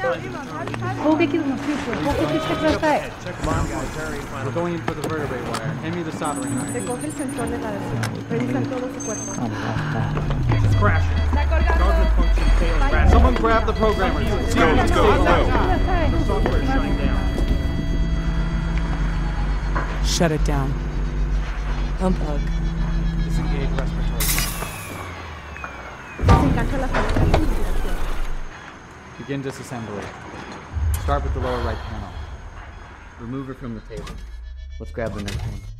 We're going in for the vertebrae wire. Hand me the soldering iron. Recoge el sensor de gravedad. Revisan todo su cuerpo. It's crashing. Guarded function failing. Someone grab the programmer. Let's go, let's go, let's go. The software is shutting down. Shut it down. Unplug. Disengage respiratory. Desencaja la salida de ventilación. Begin disassembly. Start with the lower right panel. Remove it from the table. Let's grab the next one.